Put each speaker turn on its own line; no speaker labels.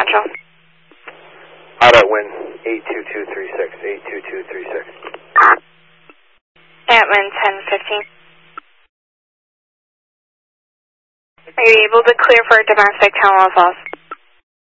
Metro.
Auto wind 82236, 82236.
At wind 1015. Are you able to clear for domestic Town Falls?